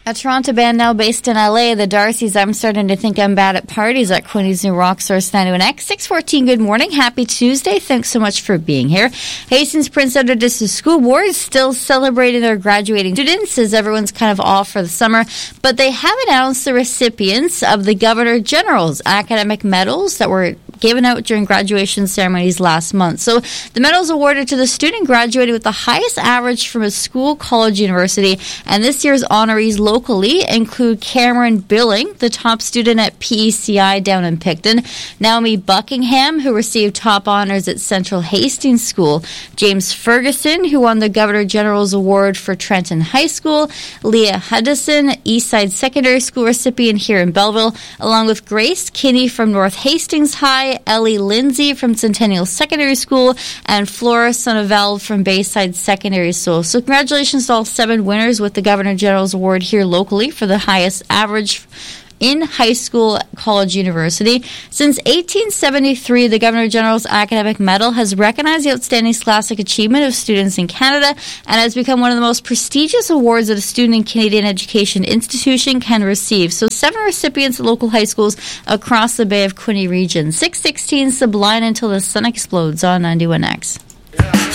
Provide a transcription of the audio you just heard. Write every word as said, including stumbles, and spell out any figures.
A Toronto band now based in L A, the Darcys. I'm starting to think I'm bad at parties at Quinny's new Rock Source ninety one X. six fourteen, good morning. Happy Tuesday. Thanks so much for being here. Hastings Prince Edward District School Board is still celebrating their graduating students as everyone's kind of off for the summer, but they have announced the recipients of the Governor General's academic medals that were given out during graduation ceremonies last month. So the medals awarded to the student graduating with the highest average from a school, college, university, and this year's honorees locally include Cameron Billing, the top student at P E C I down in Picton, Naomi Buckingham, who received top honors at Central Hastings School, James Ferguson, who won the Governor General's Award for Trenton High School, Leah Huddison, Eastside Secondary School recipient here in Belleville, along with Grace Kinney from North Hastings High, Ellie Lindsay from Centennial Secondary School, and Flora Sonnevel from Bayside Secondary School. So congratulations to all seven winners with the Governor General's Award here locally for the highest average in high school, college, university. Since eighteen seventy-three, the Governor General's Academic Medal has recognized the outstanding scholastic achievement of students in Canada and has become one of the most prestigious awards that a student in Canadian education institution can receive. So seven recipients at local high schools across the Bay of Quinte region. six sixteen, Sublime Until the Sun Explodes on ninety one X.